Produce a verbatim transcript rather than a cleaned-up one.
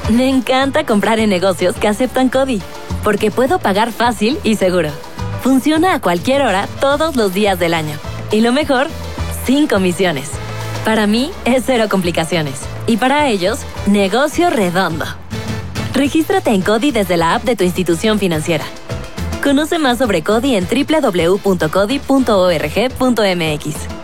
Me encanta comprar en negocios que aceptan CODI, porque puedo pagar fácil y seguro. Funciona a cualquier hora, todos los días del año. Y lo mejor, sin comisiones. Para mí, es cero complicaciones. Y para ellos, negocio redondo. Regístrate en CODI desde la app de tu institución financiera. Conoce más sobre CODI en doble u doble u doble u punto codi punto org punto m x.